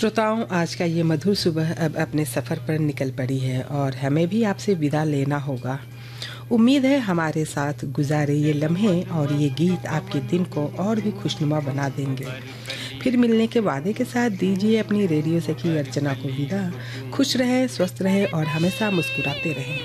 श्रोताओं, आज का ये मधुर सुबह अब अपने सफ़र पर निकल पड़ी है और हमें भी आपसे विदा लेना होगा। उम्मीद है हमारे साथ गुजारे ये लम्हे और ये गीत आपके दिन को और भी खुशनुमा बना देंगे। फिर मिलने के वादे के साथ दीजिए अपनी रेडियो सखी अर्चना को विदा। खुश रहें, स्वस्थ रहें और हमेशा मुस्कुराते रहें।